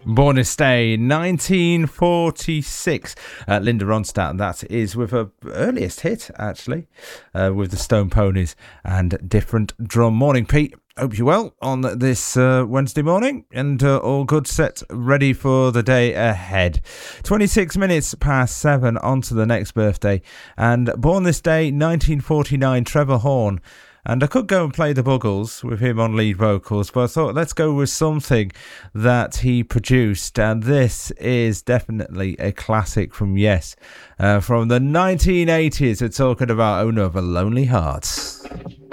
Born this day, 1946. Linda Ronstadt, that is with her earliest hit, actually, with the Stone Ponies and Different Drum. Morning, Pete. Hope you're well on this Wednesday morning and all good, set, ready for the day ahead. 26 minutes past 7, on to the next birthday. And born this day, 1949, Trevor Horn. And I could go and play the Buggles with him on lead vocals, but I thought let's go with something that he produced. And this is definitely a classic from Yes, from the 1980s. We're talking about Owner of a Lonely Heart.